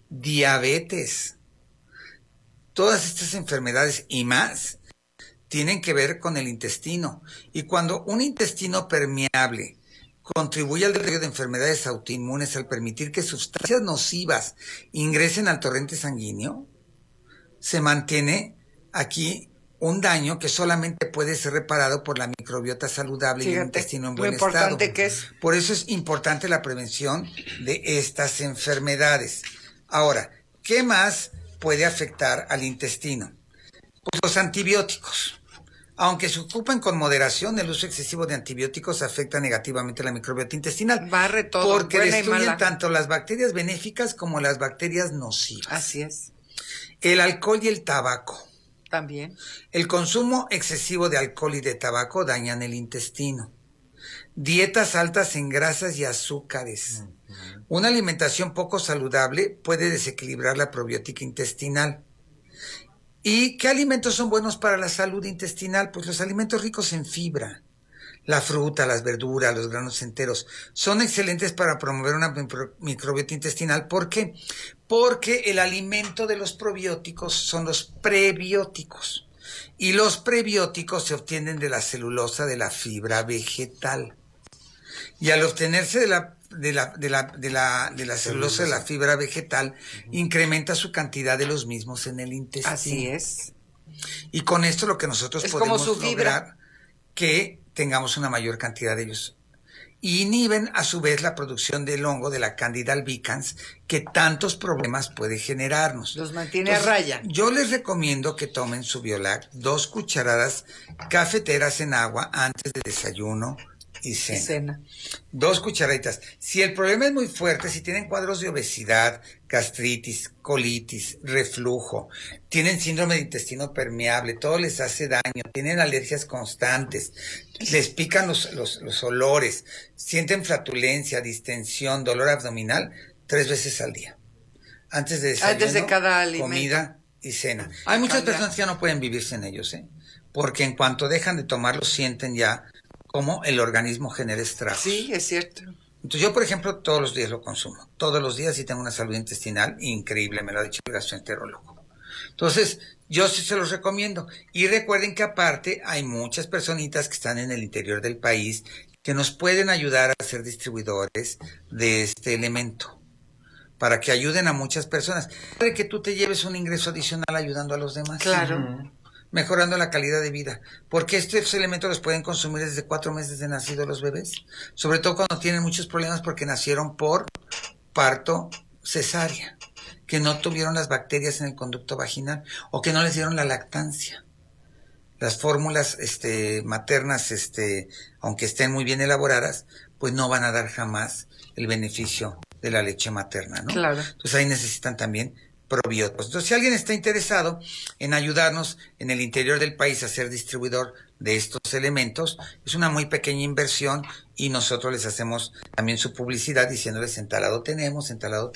diabetes. Todas estas enfermedades y más tienen que ver con el intestino. Y cuando un intestino permeable contribuye al desarrollo de enfermedades autoinmunes al permitir que sustancias nocivas ingresen al torrente sanguíneo, se mantiene aquí un daño que solamente puede ser reparado por la microbiota saludable. Fíjate, y el intestino en buen estado. Lo importante que es. Por eso es importante la prevención de estas enfermedades. Ahora, ¿qué más puede afectar al intestino? Pues los antibióticos. Aunque se ocupen con moderación, el uso excesivo de antibióticos afecta negativamente la microbiota intestinal. Barre todo, porque destruyen tanto las bacterias benéficas como las bacterias nocivas. Así es. El alcohol y el tabaco. También. El consumo excesivo de alcohol y de tabaco dañan el intestino. Dietas altas en grasas y azúcares. Una alimentación poco saludable puede desequilibrar la probiótica intestinal. ¿Y qué alimentos son buenos para la salud intestinal? Pues los alimentos ricos en fibra. La fruta, las verduras, los granos enteros son excelentes para promover una microbiota intestinal. ¿Por qué? Porque el alimento de los probióticos son los prebióticos. Y los prebióticos se obtienen de la celulosa de la fibra vegetal. Y al obtenerse de la celulosa de la fibra vegetal, incrementa su cantidad de los mismos en el intestino. Así es. Y con esto lo que nosotros podemos lograr que tengamos una mayor cantidad de ellos. Y inhiben a su vez la producción del hongo de la Candida albicans, que tantos problemas puede generarnos. Los mantiene a raya. Yo les recomiendo que tomen su Biolac 2 cucharadas cafeteras en agua antes de desayuno y cena. 2 cucharaditas. Si el problema es muy fuerte, si tienen cuadros de obesidad, gastritis, colitis, reflujo, tienen síndrome de intestino permeable, todo les hace daño, tienen alergias constantes, les pican los olores, sienten flatulencia, distensión, dolor abdominal, 3 veces al día. Antes de desayuno, antes de cada alimento, comida y cena. Hay muchas personas que ya no pueden vivir sin ellos, porque en cuanto dejan de tomarlos sienten ya cómo el organismo genera estragos. Sí, es cierto. Entonces yo, por ejemplo, todos los días lo consumo. Todos los días y tengo una salud intestinal increíble, me lo ha dicho el gastroenterólogo. Entonces, yo sí se los recomiendo. Y recuerden que aparte hay muchas personitas que están en el interior del país que nos pueden ayudar a ser distribuidores de este elemento, para que ayuden a muchas personas. Para que tú te lleves un ingreso adicional ayudando a los demás. Claro. Mejorando la calidad de vida, porque estos elementos los pueden consumir desde 4 meses de nacido los bebés, sobre todo cuando tienen muchos problemas porque nacieron por parto cesárea, que no tuvieron las bacterias en el conducto vaginal o que no les dieron la lactancia. Las fórmulas maternas, aunque estén muy bien elaboradas, pues no van a dar jamás el beneficio de la leche materna, ¿no? Claro. Entonces ahí necesitan también probióticos. Entonces, si alguien está interesado en ayudarnos en el interior del país a ser distribuidor de estos elementos, es una muy pequeña inversión y nosotros les hacemos también su publicidad diciéndoles en tal lado tenemos,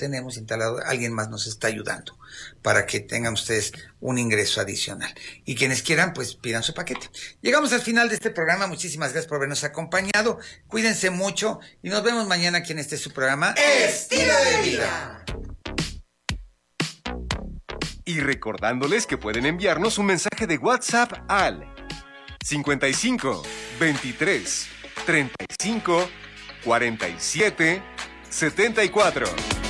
alguien más nos está ayudando para que tengan ustedes un ingreso adicional. Y quienes quieran, pues pidan su paquete. Llegamos al final de este programa. Muchísimas gracias por habernos acompañado. Cuídense mucho y nos vemos mañana aquí en su programa Estilo de Vida. Y recordándoles que pueden enviarnos un mensaje de WhatsApp al 55 23 35 47 74.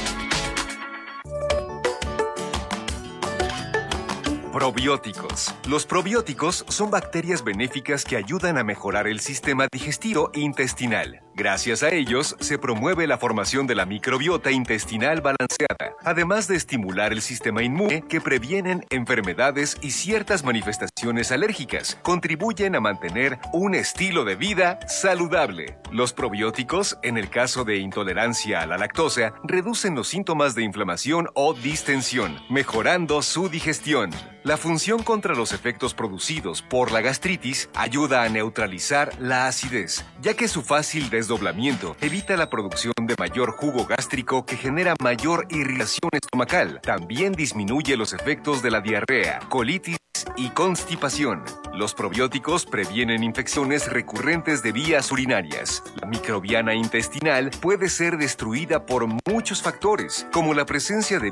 Probióticos. Los probióticos son bacterias benéficas que ayudan a mejorar el sistema digestivo e intestinal. Gracias a ellos, se promueve la formación de la microbiota intestinal balanceada, además de estimular el sistema inmune que previenen enfermedades y ciertas manifestaciones alérgicas. Contribuyen a mantener un estilo de vida saludable. Los probióticos, en el caso de intolerancia a la lactosa, reducen los síntomas de inflamación o distensión, mejorando su digestión. La función contra los efectos producidos por la gastritis ayuda a neutralizar la acidez, ya que su fácil desdoblamiento evita la producción de mayor jugo gástrico que genera mayor irritación estomacal. También disminuye los efectos de la diarrea, colitis y constipación. Los probióticos previenen infecciones recurrentes de vías urinarias. La microbiana intestinal puede ser destruida por muchos factores, como la presencia de